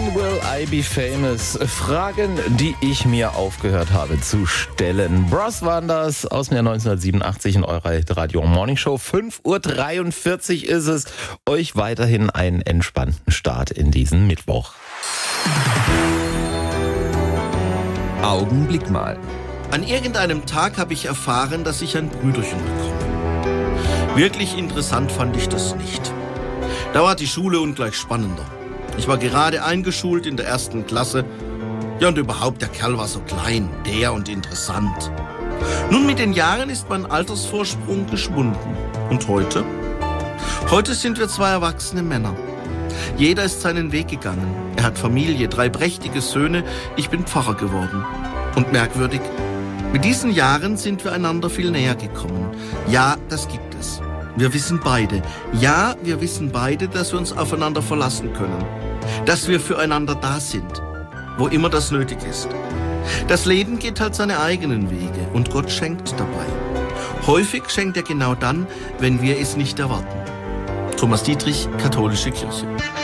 When will I be famous? Fragen, die ich mir aufgehört habe zu stellen. Bros waren das aus dem Jahr 1987 in eurer Radio Morning Show. 5:43 Uhr ist es. Euch weiterhin einen entspannten Start in diesen Mittwoch. Augenblick mal. An irgendeinem Tag habe ich erfahren, dass ich ein Brüderchen bekomme. Wirklich interessant fand ich das nicht. Da war die Schule ungleich spannender. Ich war gerade eingeschult in der 1. Klasse. Ja, und überhaupt, der Kerl war so klein, der und interessant. Nun, mit den Jahren ist mein Altersvorsprung geschwunden. Und heute? Heute sind wir 2 erwachsene Männer. Jeder ist seinen Weg gegangen. Er hat Familie, 3 prächtige Söhne. Ich bin Pfarrer geworden. Und merkwürdig, mit diesen Jahren sind wir einander viel näher gekommen. Ja, das gibt es. Wir wissen beide, dass wir uns aufeinander verlassen können. Dass wir füreinander da sind, wo immer das nötig ist. Das Leben geht halt seine eigenen Wege und Gott schenkt dabei. Häufig schenkt er genau dann, wenn wir es nicht erwarten. Thomas Dietrich, Katholische Kirche.